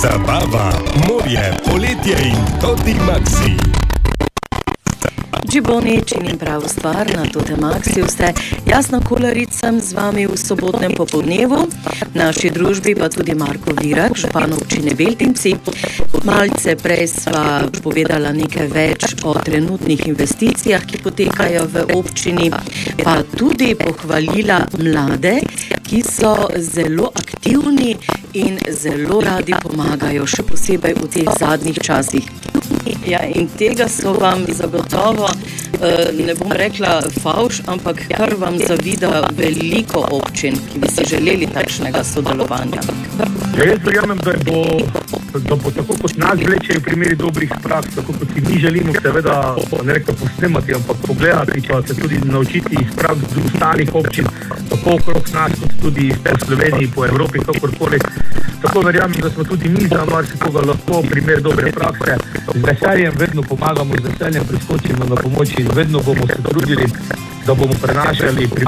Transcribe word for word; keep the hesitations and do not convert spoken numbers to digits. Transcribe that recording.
Zabava, morje, poletje in Toti Maxi. Džiboni, činim prav stvar na Toti Maxi. Vse Jasna Kolarič sem z vami v sobotnem popodnevu. V naši družbi pa tudi Marko Virak, župan občine Beltinci. Malce prej sva povedala nekaj več o trenutnih investicijah, ki potekajo v občini, pa tudi pohvalila mlade, ki so zelo aktivni in zelo radi pomagajo, še posebej v teh zadnjih časih. Ja, in tega so vam zagotovo, ne bom rekla favš, ampak kar vam zavida veliko občin, ki bi si želeli takšnega sodelovanja. Ja, jaz verjamem, da bo, da bo tako kot nas vlečejo primeri dobrih praks, tako kot si mi želimo seveda, ne rekla posnemati, ampak pogledati, pa se tudi naučiti iz praks z ostalih občin, tako okrog nas, kot tudi v Sloveniji, po Evropi, kakorkoli. Tako verjamem, da smo tudi mi za marsikoga lahko primer dobre prakse. Z veseljem vedno pomagamo, z veseljem priskočimo na pomoč in vedno bomo se trudili, da bomo prenašali